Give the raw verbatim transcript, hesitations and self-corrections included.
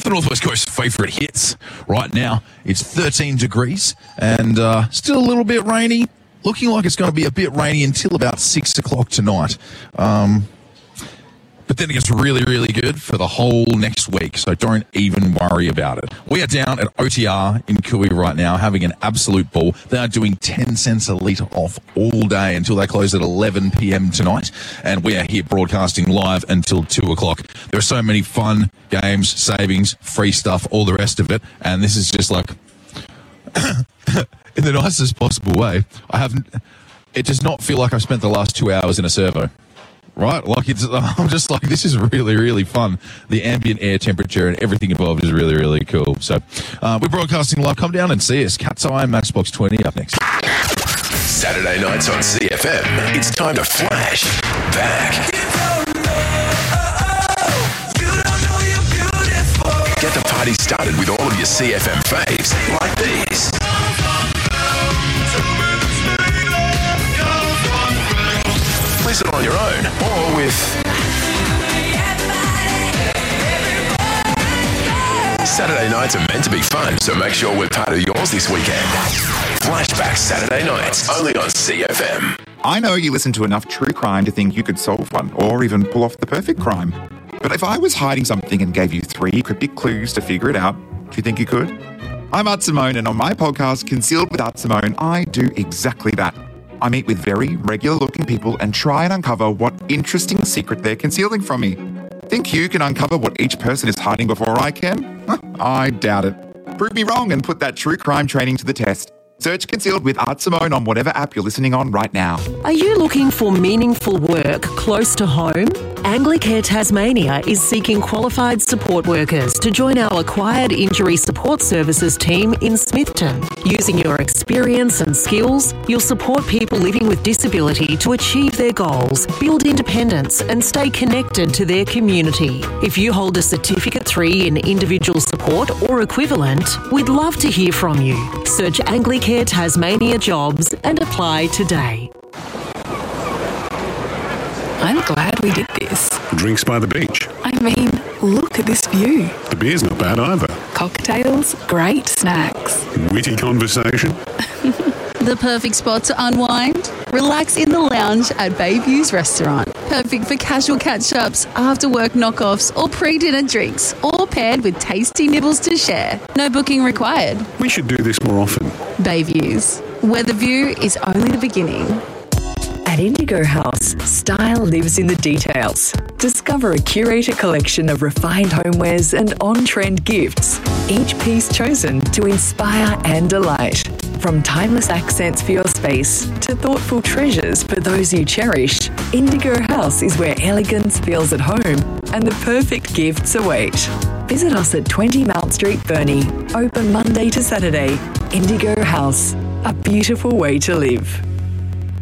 the Northwest Coast favourite hits. Right now, it's thirteen degrees and uh, still a little bit rainy. Looking like it's going to be a bit rainy until about six o'clock tonight. Um, but then it gets really, really good for the whole next week, so don't even worry about it. We are down at O T R in Cooey right now, having an absolute ball. They are doing ten cents a litre off all day until they close at eleven p.m. tonight, and we are here broadcasting live until two o'clock. There are so many fun games, savings, free stuff, all the rest of it, and this is just like... in the nicest possible way. I haven't... It does not feel like I've spent the last two hours in a servo. Right? Like, it's, I'm just like, this is really, really fun. The ambient air temperature and everything involved is really, really cool. So, uh, we're broadcasting live. Come down and see us. Cat's Eye, Matchbox twenty up next. Saturday nights on C F M. It's time to flash back. Get the party started with all of your C F M faves like these. Listen on your own or with Saturday nights are meant to be fun, so make sure we're part of yours this weekend. Flashback Saturday nights, only on C F M. I know you listen to enough true crime to think you could solve one or even pull off the perfect crime. But if I was hiding something and gave you three cryptic clues to figure it out, do you think you could? I'm Art Simone, and on my podcast, Concealed with Art Simone, I do exactly that. I meet with very regular-looking people and try and uncover what interesting secret they're concealing from me. Think you can uncover what each person is hiding before I can? I doubt it. Prove me wrong and put that true crime training to the test. Search Concealed with Art Simone on whatever app you're listening on right now. Are you looking for meaningful work close to home? Anglicare Tasmania is seeking qualified support workers to join our acquired injury support services team in Smithton. Using your experience and skills, you'll support people living with disability to achieve their goals, build independence and stay connected to their community. If you hold a Certificate three in individual support or equivalent, we'd love to hear from you. Search Anglicare Tasmania jobs and apply today. I'm glad we did this. Drinks by the beach. I mean, look at this view. The beer's not bad either. Cocktails, great snacks. Witty conversation. The perfect spot to unwind? Relax in the lounge at Bayview's Restaurant. Perfect for casual catch-ups, after-work knockoffs, or pre-dinner drinks, all paired with tasty nibbles to share. No booking required. We should do this more often. Bayview's, where the view is only the beginning. At Indigo House, style lives in the details. Discover a curated collection of refined homewares and on-trend gifts, each piece chosen to inspire and delight. From timeless accents for your space to thoughtful treasures for those you cherish, Indigo House is where elegance feels at home and the perfect gifts await. Visit us at twenty Mount Street, Burnie. Open Monday to Saturday. Indigo House, a beautiful way to live.